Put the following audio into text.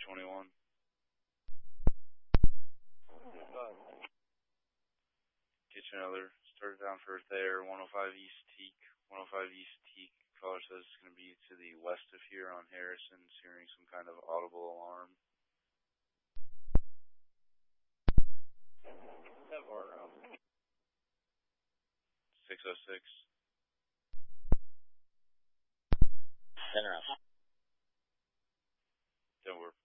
321. Get you another. Started down for Earth Air, 105 East Teak. 105 East Teak. Caller says it's going to be to the west of here on Harrison, hearing some kind of audible alarm. That far around. 606. Turn around. Don't work.